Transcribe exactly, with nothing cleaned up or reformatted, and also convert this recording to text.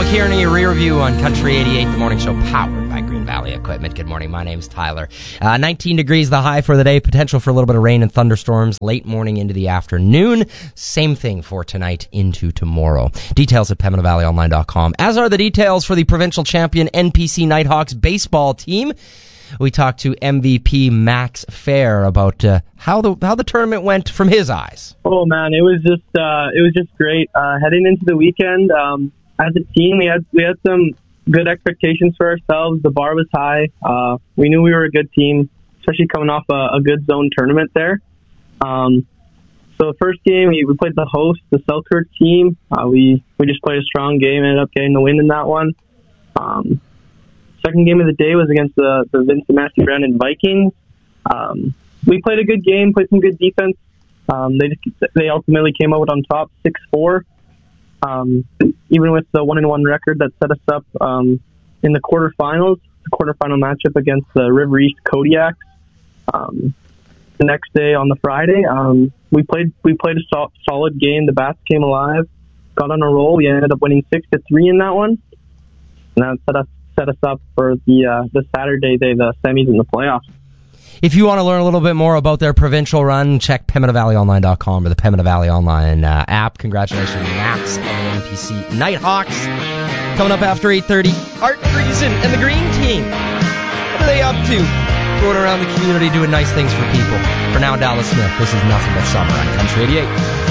here in your rear view on Country eighty-eight, the morning show powered by Green Valley Equipment. Good morning. My name's Tyler. Uh, nineteen degrees the high for the day. Potential for a little bit of rain and thunderstorms late morning into the afternoon. Same thing for tonight into tomorrow. Details at Pembina Valley Online dot com. As are the details for the provincial champion N P C Nighthawks baseball team. We talked to M V P Max Fair about uh, how the how the tournament went from his eyes. Oh man, it was just uh, it was just great. Uh, heading into the weekend, um, as a team, we had we had some good expectations for ourselves. The bar was high. Uh, we knew we were a good team, especially coming off a, a good zone tournament there. Um, so the first game, we, we played the host, the Selkirk team. Uh, we we just played a strong game, ended up getting the win in that one. Um, Second game of the day was against the, the Vincent Massey Brandon Vikings. Um, we played a good game, played some good defense. Um, they just, they ultimately came out on top, six four. Um, even with the one and one record that set us up um, in the quarterfinals, the quarterfinal matchup against the River East Kodiaks. Um, the next day on the Friday, um, we played we played a sol- solid game. The Bats came alive, got on a roll. We ended up winning six to three in that one, and that set us. set us up for the uh, the Saturday day, the semis and the playoffs. If you want to learn a little bit more about their provincial run, check Pembina Valley Online dot com or the Pembina Valley Online uh, app. Congratulations, Max and the N P C Nighthawks. Coming up after eight thirty, Art Friesen and the Green Team. What are they up to? Going around the community doing nice things for people. For now, Dallas Smith, this is Nothing But Summer on Country eighty-eight.